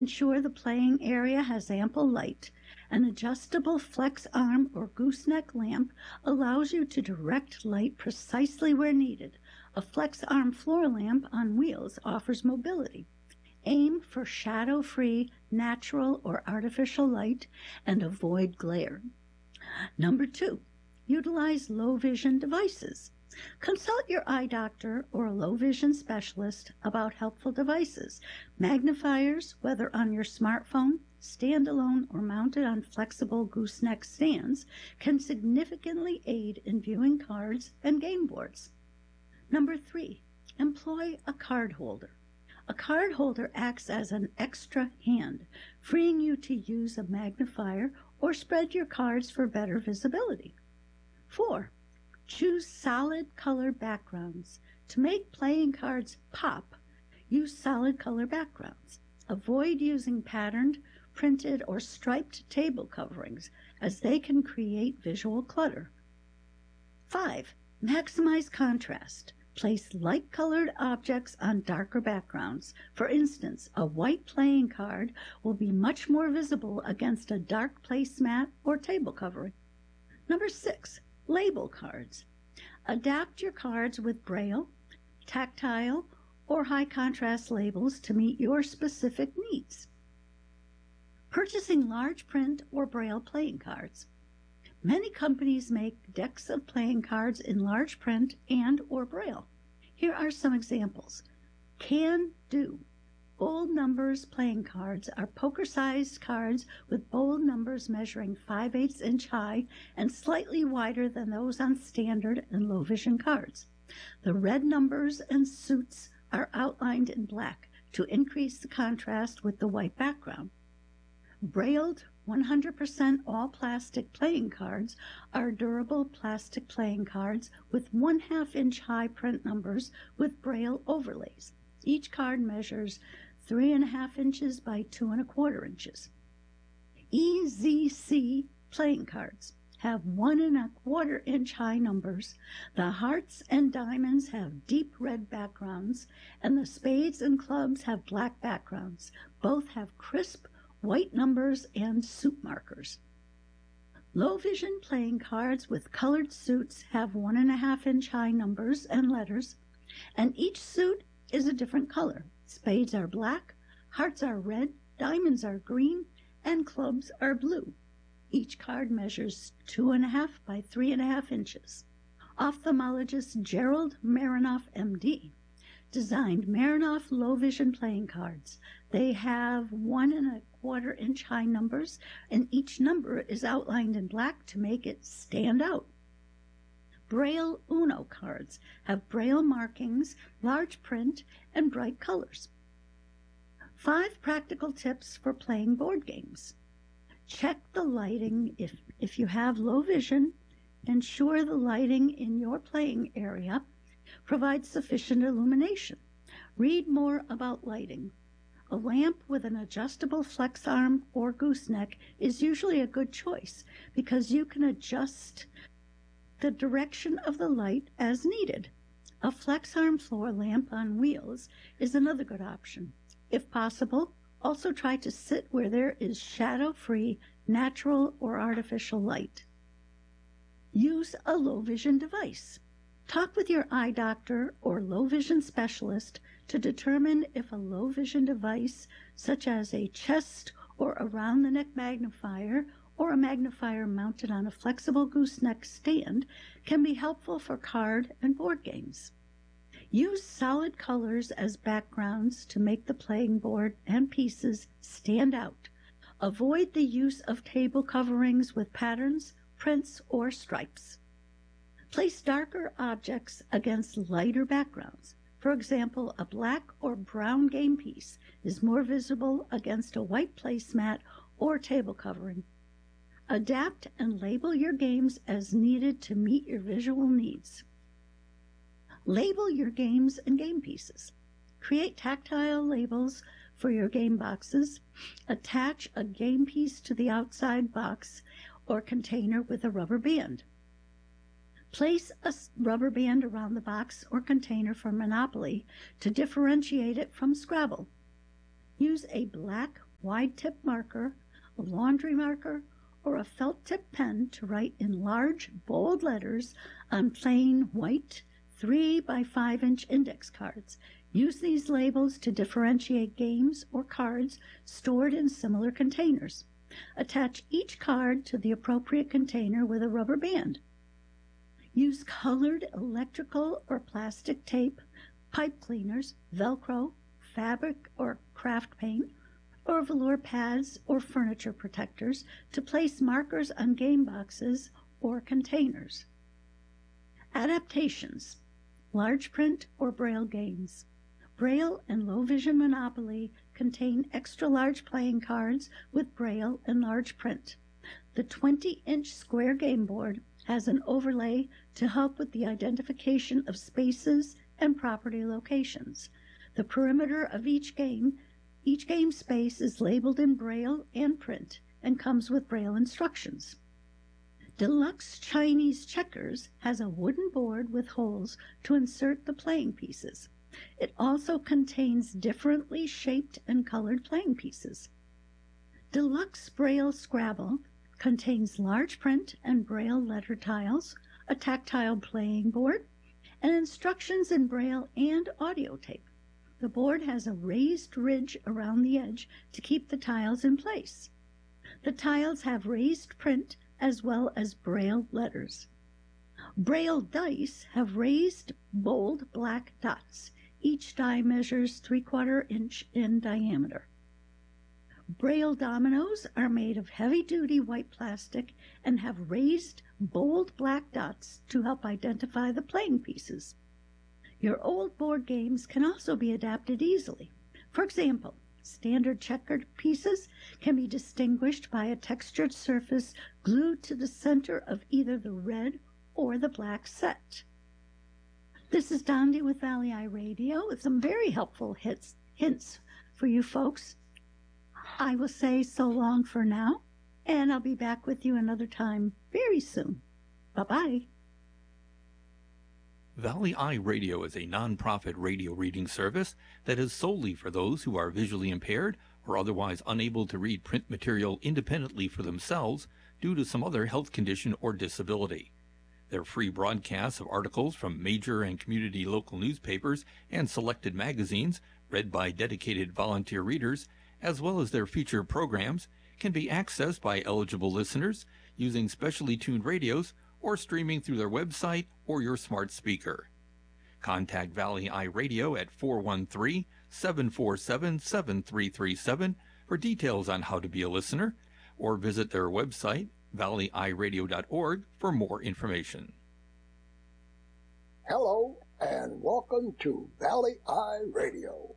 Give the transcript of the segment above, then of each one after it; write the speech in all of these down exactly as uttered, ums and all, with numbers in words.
Ensure the playing area has ample light. An adjustable flex arm or gooseneck lamp allows you to direct light precisely where needed. A flex arm floor lamp on wheels offers mobility. Aim for shadow-free, natural or artificial light and avoid glare. Number two, utilize low vision devices. Consult your eye doctor or a low vision specialist about helpful devices. Magnifiers, whether on your smartphone, standalone, or mounted on flexible gooseneck stands, can significantly aid in viewing cards and game boards. Number three, employ a card holder. A card holder acts as an extra hand, freeing you to use a magnifier or spread your cards for better visibility. Four, choose solid color backgrounds. To make playing cards pop, use solid color backgrounds. Avoid using patterned, printed, or striped table coverings, as they can create visual clutter. Five, maximize contrast. Place light-colored objects on darker backgrounds. For instance, a white playing card will be much more visible against a dark placemat or table covering. Number six, label cards. Adapt your cards with braille, tactile, or high-contrast labels to meet your specific needs. Purchasing large print or braille playing cards. Many companies make decks of playing cards in large print and or braille. Here are some examples. Can Do. Bold numbers playing cards are poker-sized cards with bold numbers measuring five eighths inch high and slightly wider than those on standard and low vision cards. The red numbers and suits are outlined in black to increase the contrast with the white background. Brailled one hundred percent all plastic playing cards are durable plastic playing cards with one half inch high print numbers with braille overlays. Each card measures three and a half inches by two and a quarter inches. E Z C playing cards have one and a quarter inch high numbers. The hearts and diamonds have deep red backgrounds, and the spades and clubs have black backgrounds. Both have crisp white numbers and suit markers. Low vision playing cards with colored suits have one and a half inch high numbers and letters, and each suit is a different color. Spades are black, hearts are red, diamonds are green, and clubs are blue. Each card measures two and a half by three and a half inches. Ophthalmologist Gerald Marinoff, M D, designed Marinoff low vision playing cards. They have one and a quarter inch high numbers, and each number is outlined in black to make it stand out. Braille Uno cards have braille markings, large print, and bright colors. Five practical tips for playing board games. Check the lighting if, if you have low vision. Ensure the lighting in your playing area provides sufficient illumination. Read more about lighting. A lamp with an adjustable flex arm or gooseneck is usually a good choice because you can adjust the direction of the light as needed. A flex arm floor lamp on wheels is another good option. If possible, also try to sit where there is shadow-free, natural or artificial light. Use a low vision device. Talk with your eye doctor or low vision specialist to determine if a low vision device, such as a chest or around the neck magnifier or a magnifier mounted on a flexible gooseneck stand, can be helpful for card and board games. Use solid colors as backgrounds to make the playing board and pieces stand out. Avoid the use of table coverings with patterns, prints, or stripes. Place darker objects against lighter backgrounds. For example, a black or brown game piece is more visible against a white placemat or table covering. Adapt and label your games as needed to meet your visual needs. Label your games and game pieces. Create tactile labels for your game boxes. Attach a game piece to the outside box or container with a rubber band. Place a rubber band around the box or container for Monopoly to differentiate it from Scrabble. Use a black wide tip marker, a laundry marker, or a felt tip pen to write in large, bold letters on plain white three by five inch index cards. Use these labels to differentiate games or cards stored in similar containers. Attach each card to the appropriate container with a rubber band. Use colored electrical or plastic tape, pipe cleaners, Velcro, fabric or craft paint, or velour pads or furniture protectors to place markers on game boxes or containers. Adaptations: large print or Braille games. Braille and Low Vision Monopoly contain extra large playing cards with Braille and large print. The twenty inch square game board has an overlay to help with the identification of spaces and property locations. The perimeter of each game, each game space is labeled in Braille and print and comes with Braille instructions. Deluxe Chinese Checkers has a wooden board with holes to insert the playing pieces. It also contains differently shaped and colored playing pieces. Deluxe Braille Scrabble contains large print and Braille letter tiles, a tactile playing board, and instructions in Braille and audio tape. The board has a raised ridge around the edge to keep the tiles in place. The tiles have raised print as well as Braille letters. Braille dice have raised, bold black dots. Each die measures three-quarter inch in diameter. Braille dominoes are made of heavy-duty white plastic and have raised, bold black dots to help identify the playing pieces. Your old board games can also be adapted easily. For example, standard checkered pieces can be distinguished by a textured surface glued to the center of either the red or the black set. This is Dondi with Valley Eye Radio with some very helpful hits, hints for you folks. I will say so long for now, and I'll be back with you another time very soon. Bye-bye. Valley Eye Radio is a non-profit radio reading service that is solely for those who are visually impaired or otherwise unable to read print material independently for themselves due to some other health condition or disability. Their free broadcasts of articles from major and community local newspapers and selected magazines, read by dedicated volunteer readers, as well as their featured programs, can be accessed by eligible listeners using specially tuned radios or streaming through their website or your smart speaker. Contact Valley Eye Radio at four one three, seven four seven, seven three three seven for details on how to be a listener, or visit their website, valley eye radio dot org, for more information. Hello, and welcome to Valley Eye Radio.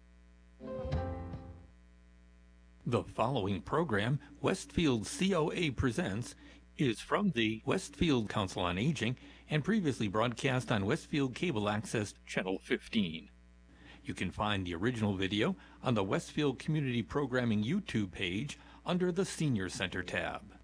The following program, Westfield C O A Presents, is from the Westfield Council on Aging and previously broadcast on Westfield Cable Access Channel fifteen. You can find the original video on the Westfield Community Programming YouTube page under the Senior Center tab.